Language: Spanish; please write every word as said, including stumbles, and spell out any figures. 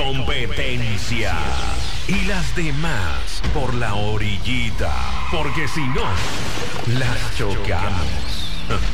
competencia. Y las demás por la orillita. Porque si no, las chocamos.